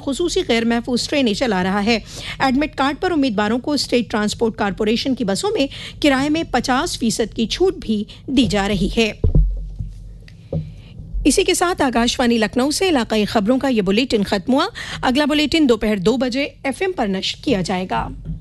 खुसूसी गैर महफूज ट्रेनें चला रहा है। एडमिट कार्ड पर उम्मीदवारों को स्टेट ट्रांसपोर्ट कॉरपोरेशन की बसों में किराए में 50% की छूट भी दी जा रही है। इसी के साथ आकाशवाणी लखनऊ से इलाकाई खबरों का ये बुलेटिन खत्म हुआ। अगला बुलेटिन दोपहर 2 बजे FM पर नश्र किया जाएगा।